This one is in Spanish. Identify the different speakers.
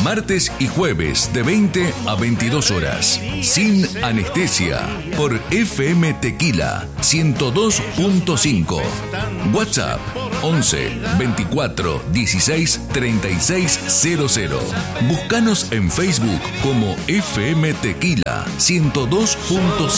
Speaker 1: Martes y jueves de 20 a 22 horas. Sin anestesia. Por FM Tequila 102.5. WhatsApp 11 24 16 36 00. Búscanos en Facebook como FM Tequila 102.5.